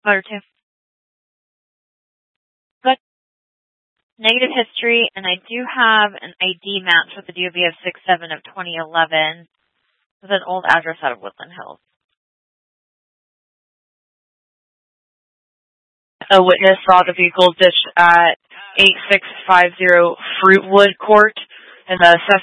Letter 2. Good. Negative history, and I do have an ID match with the DOB of 6/7 of 2011 with an old address out of Woodland Hills. A witness saw the vehicle ditched at 8650 Fruitwood Court, and the